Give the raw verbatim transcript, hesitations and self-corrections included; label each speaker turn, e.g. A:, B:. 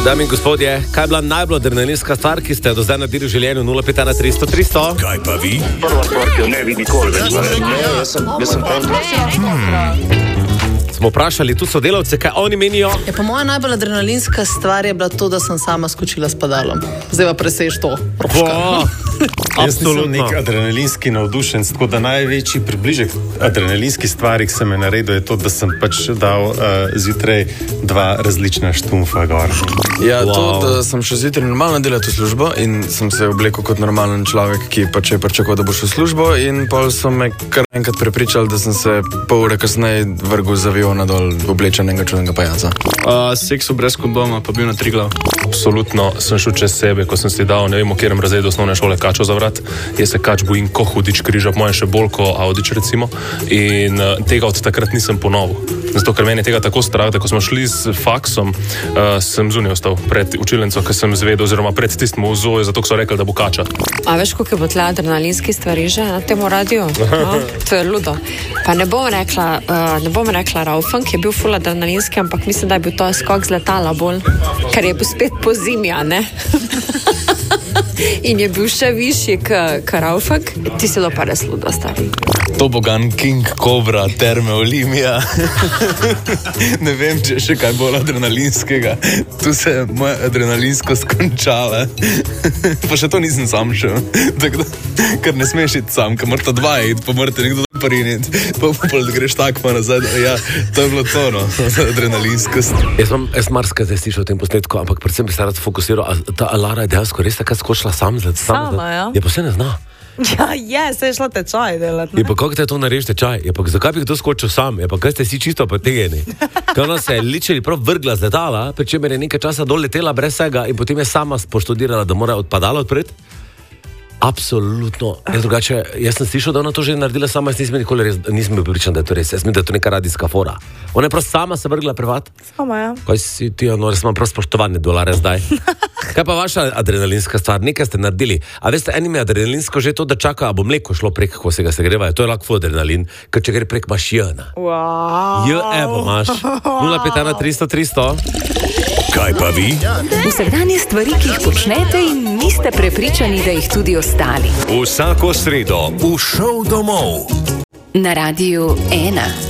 A: Dame in gospodje, kaj je bila najbolj adrenalinska stvar, ki ste do zdaj naredili v življenju? nula pet ena tristo tristo.
B: Kaj pa vi?
C: Prva stvar, ki jo ne vidi nikoli več. Ne, jaz sem, jaz sem kontra.
A: Smo vprašali tu sodelavce, kaj oni menijo.
D: Je pa moja najbolj adrenalinska stvar je bila to, da sem sama skočila s padalom. Zdaj pa presejš to.
A: Wow.
E: Jaz nisem nek adrenalinski navdušen, tako da največji približek adrenalinski stvari, ki sem je naredil, je to, da sem pač dal uh, zjutraj dva različna štumfa gor.
F: Ja, wow. To,
E: Wow.
F: da sem še zjutraj normalno delal v službo in sem se oblekel kot normalen človek, ki pač je pričakoval, da bo šel v službo, in pol so me kar enkrat prepričali, da sem se pol ure kasneje vrgel z aviona dol oblečenega čudnega pajaca.
G: Uh, seksu brez kondoma, pa bil na Triglav.
H: Absolutno sem šel čez sebe, ko sem si dal, ne vem, v katerem razredu osnovne šole kačo za vrat. Jaz se kač bojim, ko hudič križa, po mojem še bolj ko Audič recimo. In uh, tega od takrat nisem ponovil. Zato, ker meni je tega tako strah, da ko smo šli s faksom, uh, sem zunaj ostal pred učilnico, ker sem zvedel, oziroma pred tistim v zoju, zato so rekli, da bo kača.
I: A veš, koliko je bo tle adrenalinski stvari že na temu radiju? No, to je ludo. Pa ne bom rekla, uh, ne bom rekla Raufen, ki je bil ful adrenalinski, ampak mislim, da je bil to skok z letala bolj, ker je bil spet po zimi, a ne? In je bil še višji k Raufek. Ti si lo pa res ludo, stari.
F: Tobogan King Cobra, terme Olimija. Ne vem, če je še kaj bolj adrenalinskega. Tu se je moja adrenalinsko skončala. Pa še to nisem sam šel. Tako da, ker ne smeš iti sam, ker morate dva iti, pa morate nekdo pariniti. Pa pa da greš tako pa nazaj. Ja, to je bilo to, no. Adrenalinskost.
A: Jaz sem marsikaj zdaj slišal v tem posnetku, ampak predvsem bi se rad fokusiral, a ta Lara je dejansko res takrat skočila sam, sam,
D: Sama, ja.
A: Je pa se ne zna.
D: Ja, je, se je šla tečaj delati.
A: Je pa kako te to narediš tečaj? Je pa zakaj bi kdo skočil sam? Je pa kaj ste si čisto potegeni? Kaj ona se je ličili prav vrgla z letala, pri čemer je nekaj časa dol letela brez vsega in potem je sama poštudirala, da mora odpadalo odpreti? Absolutno. Jaz, drugače, jaz sem slišal, da ona to že naredila sama, jaz nisem nikoli res, nisem bil pripričan, da je to res. Jaz mislim, da je to neka radijska fora. Ona je prav sama se vrgla privat.
D: Sama, ja.
A: Kaj si ti, no, res imam prav spoštovanje dolare zdaj. Kaj pa vaša adrenalinska stvar? Nekaj ste naredili. A veste, enim je adrenalinsko že to, da čaka, a bo mleko šlo prek, ko se ga segreva. To je lahko adrenalin, ker če gre prek, imaš jena.
D: Wow.
A: J, evo imaš. nula pet ena tristo tristo.
B: Kaj pa vi?
J: Vsakdanje stvari, ki jih počnete in niste prepričani, da jih tudi ostali.
B: Vsako sredo v šov domov.
J: Na Radiu ena.